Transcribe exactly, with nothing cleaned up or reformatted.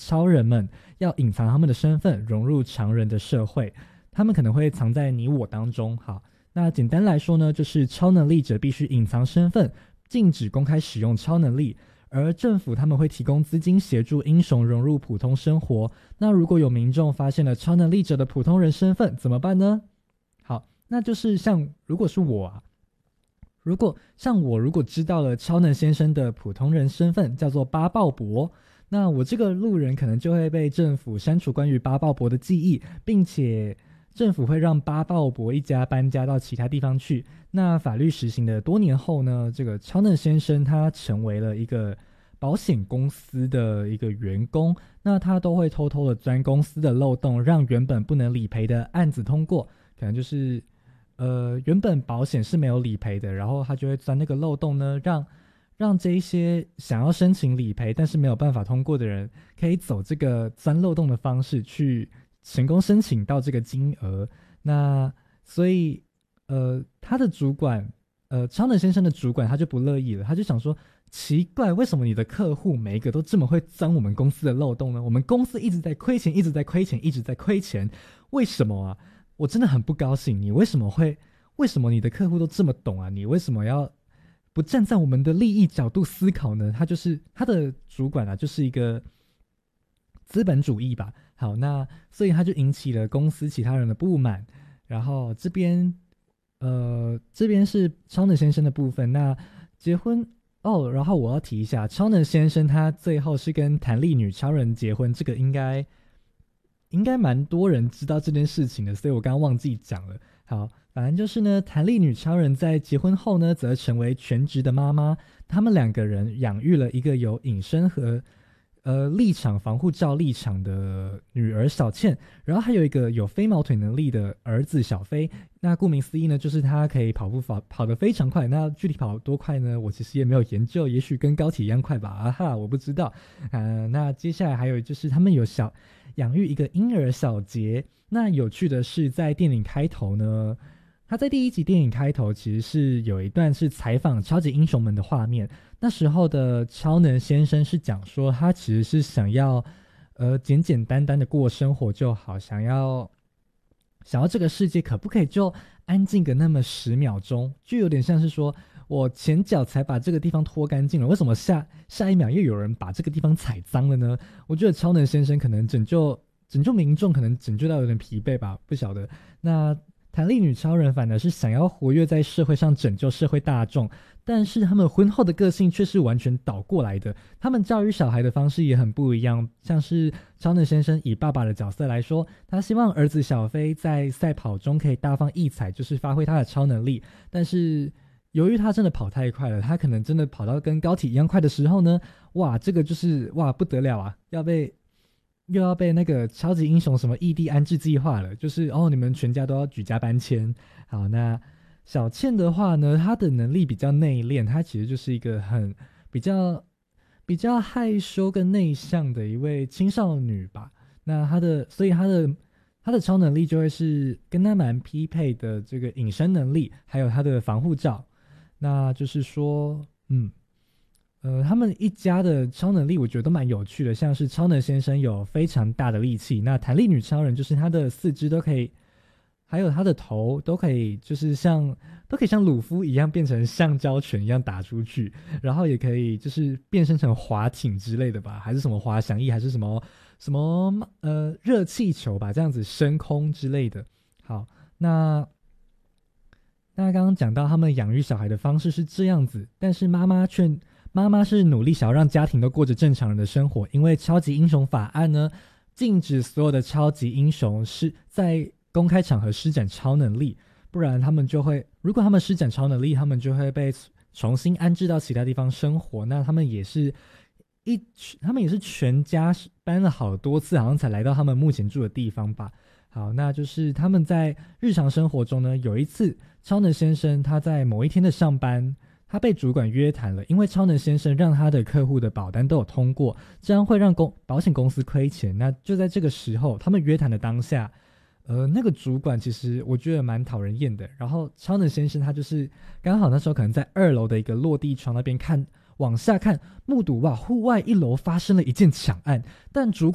超人们要隐藏他们的身份，融入常人的社会，他们可能会藏在你我当中。好，那简单来说呢，就是超能力者必须隐藏身份，禁止公开使用超能力，而政府他们会提供资金协助英雄融入普通生活。那如果有民众发现了超能力者的普通人身份怎么办呢？好，那就是像如果是我啊，如果像我如果知道了超能先生的普通人身份叫做巴鲍伯，那我这个路人可能就会被政府删除关于巴鲍伯的记忆，并且政府会让巴鲍伯一家搬家到其他地方去。那法律实行的多年后呢，这个超能先生他成为了一个保险公司的一个员工，那他都会偷偷的钻公司的漏洞，让原本不能理赔的案子通过。可能就是呃，原本保险是没有理赔的，然后他就会钻那个漏洞呢，让让这一些想要申请理赔但是没有办法通过的人，可以走这个钻漏洞的方式去成功申请到这个金额。那所以呃，他的主管呃，超能先生的主管他就不乐意了，他就想说，奇怪，为什么你的客户每一个都这么会钻我们公司的漏洞呢？我们公司一直在亏钱，一直在亏钱，一直在亏钱，为什么啊？我真的很不高兴，你为什么会为什么你的客户都这么懂啊？你为什么要不站在我们的利益角度思考呢？他就是他的主管啊，就是一个资本主义吧。好，那所以他就引起了公司其他人的不满。然后这边呃这边是超能先生的部分。那结婚哦，然后我要提一下，超能先生他最后是跟弹力女超人结婚，这个应该应该蛮多人知道这件事情的，所以我刚刚忘记讲了。好，反正就是呢，弹力女超人在结婚后呢，则成为全职的妈妈。他们两个人养育了一个有隐身和呃立场防护罩立场的女儿小倩，然后还有一个有飞毛腿能力的儿子小飞。那顾名思义呢，就是他可以跑步跑跑得非常快。那具体跑多快呢？我其实也没有研究，也许跟高铁一样快吧。啊哈，我不知道。呃，那接下来还有就是他们有小养育一个婴儿小杰。那有趣的是，在电影开头呢，他在第一集电影开头其实是有一段是采访超级英雄们的画面。那时候的超能先生是讲说，他其实是想要呃简简单单的过生活就好，想要想要这个世界可不可以就安静个那么十秒钟，就有点像是说我前脚才把这个地方拖干净了，为什么下下一秒又有人把这个地方踩脏了呢？我觉得超能先生可能拯救拯救民众，可能拯救到有点疲惫吧，不晓得。那弹力女超人反而是想要活跃在社会上，拯救社会大众，但是他们婚后的个性却是完全倒过来的。他们教育小孩的方式也很不一样，像是超能先生以爸爸的角色来说，他希望儿子小飞在赛跑中可以大放异彩，就是发挥他的超能力。但是由于他真的跑太快了，他可能真的跑到跟高铁一样快的时候呢，哇，这个就是哇不得了啊，要被又要被那个超级英雄什么异地安置计划了，就是哦，你们全家都要举家搬迁。好，那小倩的话呢，她的能力比较内敛，她其实就是一个很比较比较害羞跟内向的一位青少女吧。那她的所以她的她的超能力就会是跟她蛮匹配的这个隐身能力，还有她的防护罩。那就是说嗯呃，他们一家的超能力我觉得都蛮有趣的，像是超能先生有非常大的力气，那弹力女超人就是她的四肢都可以，还有她的头都可以，就是像都可以像鲁夫一样变成橡胶拳一样打出去，然后也可以就是变身成滑艇之类的吧，还是什么滑翔翼，还是什么什么呃热气球吧，这样子升空之类的。好，那那刚刚讲到他们养育小孩的方式是这样子，但是妈妈却妈妈是努力想要让家庭都过着正常人的生活，因为超级英雄法案呢，禁止所有的超级英雄是在公开场合施展超能力，不然他们就会，如果他们施展超能力，他们就会被重新安置到其他地方生活。那他们也是一，他们也是全家搬了好多次，好像才来到他们目前住的地方吧。好，那就是他们在日常生活中呢，有一次超能先生他在某一天的上班，他被主管约谈了，因为超能先生让他的客户的保单都有通过，这样会让公保险公司亏钱。那就在这个时候，他们约谈的当下，呃，那个主管其实我觉得蛮讨人厌的。然后超能先生他就是刚好那时候可能在二楼的一个落地窗那边看，往下看，目睹哇户外一楼发生了一件抢案，但主